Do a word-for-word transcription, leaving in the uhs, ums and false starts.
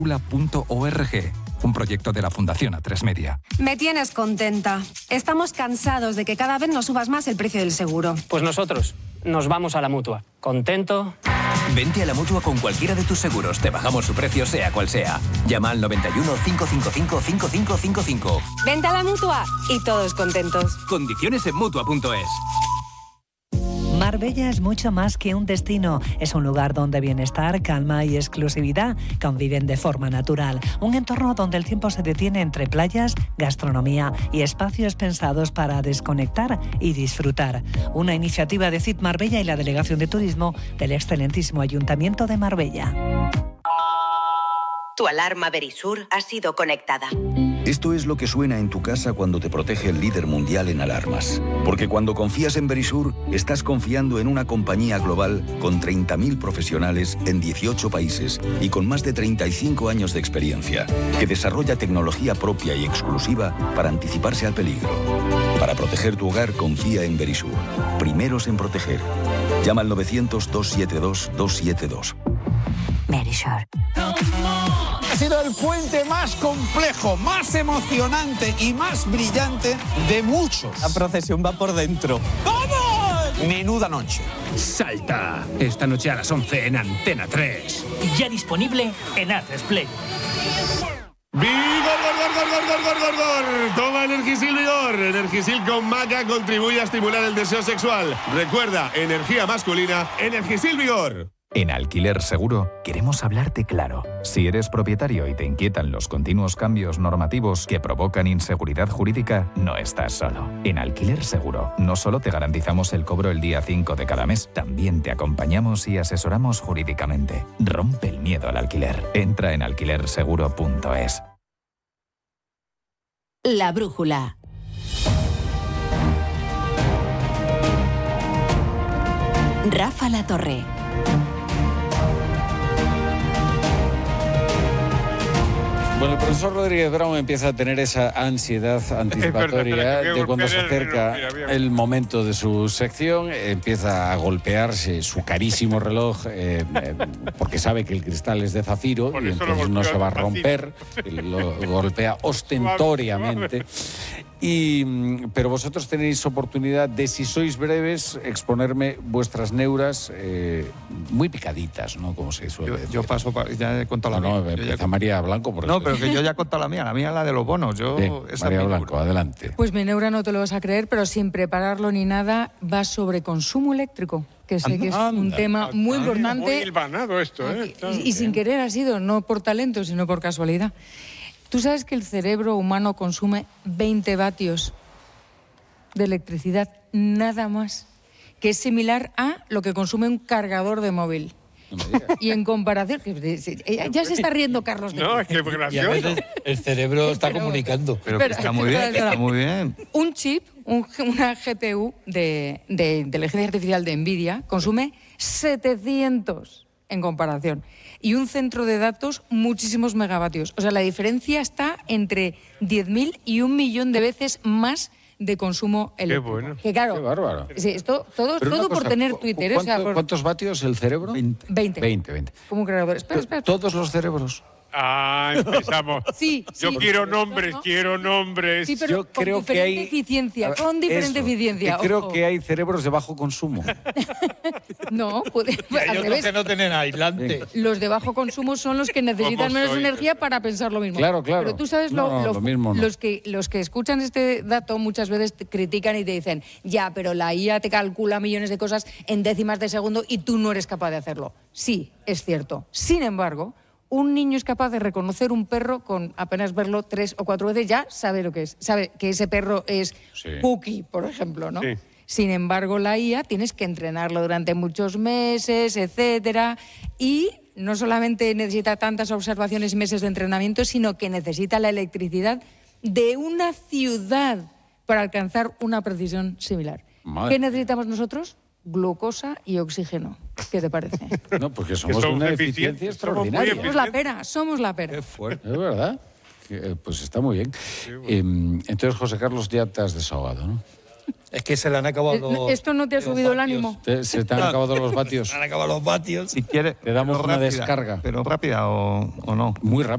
punto org, un proyecto de la Fundación A tres Media. Me tienes contenta. Estamos cansados de que cada vez nos subas más el precio del seguro. Pues nosotros nos vamos a la Mutua. ¿Contento? Vente a la Mutua con cualquiera de tus seguros. Te bajamos su precio sea cual sea. Llama al noventa y uno, cinco cinco cinco, cinco cinco cinco cinco. Vente a la Mutua y todos contentos. Condiciones en Mutua punto es. Marbella es mucho más que un destino. Es un lugar donde bienestar, calma y exclusividad conviven de forma natural. Un entorno donde el tiempo se detiene entre playas, gastronomía y espacios pensados para desconectar y disfrutar. Una iniciativa de C I T Marbella y la Delegación de Turismo del excelentísimo Ayuntamiento de Marbella. Tu alarma Verisur ha sido conectada. Esto es lo que suena en tu casa cuando te protege el líder mundial en alarmas. Porque cuando confías en Verisur, estás confiando en una compañía global con treinta mil profesionales en dieciocho países y con más de treinta y cinco años de experiencia, que desarrolla tecnología propia y exclusiva para anticiparse al peligro. Para proteger tu hogar, confía en Verisur. Primeros en proteger. Llama al novecientos, doscientos setenta y dos, doscientos setenta y dos. Verisur. Ha sido el puente más complejo, más emocionante y más brillante de muchos. La procesión va por dentro. ¡Vamos! Menuda noche. Salta. Esta noche a las once en Antena tres. Ya disponible en A tres Play. ¡Vigor, gor, gor, gor, gor, gor, gor, gor! Toma Energisil Vigor. Energisil con maca contribuye a estimular el deseo sexual. Recuerda, energía masculina, Energisil Vigor. En Alquiler Seguro queremos hablarte claro. Si eres propietario y te inquietan los continuos cambios normativos que provocan inseguridad jurídica, no estás solo. En Alquiler Seguro no solo te garantizamos el cobro el día cinco de cada mes, también te acompañamos y asesoramos jurídicamente. Rompe el miedo al alquiler. Entra en alquiler seguro punto es. La brújula. Rafa La Torre. Bueno, el profesor Rodríguez Brown empieza a tener esa ansiedad anticipatoria de cuando se acerca el momento de su sección, empieza a golpearse su carísimo reloj eh, eh, porque sabe que el cristal es de zafiro y entonces no se va a romper, lo golpea ostentoriamente. Y, pero vosotros tenéis oportunidad de, si sois breves, exponerme vuestras neuras eh, muy picaditas, ¿no? Como se suele yo, decir. Yo paso, ya he contado no, la no, mía. empieza ya... María Blanco. Por no, pero que yo ya he contado la mía. La mía es la de los bonos. Yo, sí, esa María Blanco, adelante. Pues mi neura no te lo vas a creer, pero sin prepararlo ni nada, va sobre consumo eléctrico, que sé que es anda, un tema anda, muy anda, importante. Muy hilvanado esto, ¿eh? Y, y sin querer ha sido, no por talento, sino por casualidad. Tú sabes que el cerebro humano consume veinte vatios de electricidad, nada más, que es similar a lo que consume un cargador de móvil. No y en comparación, ya, ya se está riendo Carlos. No, es que es gracioso. El cerebro está pero, comunicando. Pero, pero está muy bien, está muy bien. Un chip, un, una G P U de, de inteligencia artificial de Nvidia consume setecientos en comparación. Y un centro de datos, muchísimos megavatios. O sea, la diferencia está entre diez mil y un millón de veces más de consumo eléctrico. Qué bueno. Que claro, qué bárbaro. Sí, esto, todo todo por tener Twitter. ¿Cuánto, o sea, por... ¿Cuántos vatios el cerebro? veinte. veinte, veinte. Como un creador. Espera, espera, espera. ¿Todos los cerebros? Ah, empezamos. Sí, Yo sí, quiero sí, nombres, ¿no? quiero nombres. Sí, pero Yo con creo diferente que hay eficiencia, con diferente Eso, eficiencia. que creo ojo. que hay cerebros de bajo consumo. No, puede, hay al otros revés. que no tienen aislante. Los de bajo consumo son los que necesitan menos soy? energía para pensar lo mismo. Claro, claro. Pero tú sabes, lo, No, no, lo, lo mismo no. los, que, los que escuchan este dato muchas veces te critican y te dicen, ya, pero la I A te calcula millones de cosas en décimas de segundo y tú no eres capaz de hacerlo. Sí, es cierto. Sin embargo, un niño es capaz de reconocer un perro con apenas verlo tres o cuatro veces, ya sabe lo que es. Sabe que ese perro es Sí. Cookie, por ejemplo, ¿no? Sí. Sin embargo, la I A tienes que entrenarlo durante muchos meses, etcétera, y no solamente necesita tantas observaciones y meses de entrenamiento, sino que necesita la electricidad de una ciudad para alcanzar una precisión similar. Madre. ¿Qué necesitamos nosotros? Glucosa y oxígeno. ¿Qué te parece? No, porque somos, somos una eficientes, eficiencia somos muy extraordinaria. Somos la pera, somos la pera. Qué fuerte. Es verdad. Eh, Pues está muy bien. Eh, entonces, José Carlos, ya te has desahogado, ¿no? Es que se le han acabado. Eh, ¿Esto no te ha los subido el vatios. ánimo? Te- se te han acabado los vatios. Se han acabado los vatios. Si quieres, Te damos pero una rápida, descarga. Pero rápida o, o no. Muy rápido.